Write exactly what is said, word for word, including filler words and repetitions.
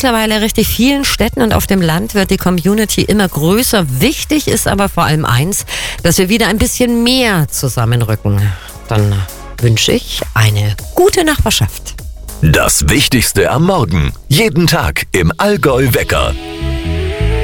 mittlerweile richtig vielen Städten und auf dem Land wird die Community immer größer. Wichtig ist aber vor allem eins, dass wir wieder ein bisschen mehr zusammenrücken. Dann wünsche ich eine gute Nachbarschaft. Das Wichtigste am Morgen. Jeden Tag im Allgäu Wecker.